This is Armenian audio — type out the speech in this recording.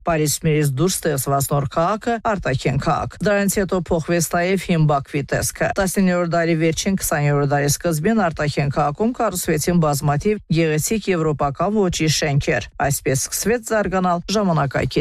Պարիսպներից դուրս ստեղծված նոր քաղաքը արտաքին քաղաք։ Դրանից հետո փոխվեց նաև հին Բաքվի տեսքը։ 19-րդ դարի վերջին 20-րդ դարի սկզբին արտաքին քաղաքում կառուցվեցին բազմաթիվ գեղեցիկ եվրոպական ոճի շենքեր։ Այսպես սկսվեց զարգանալ ժամանակակից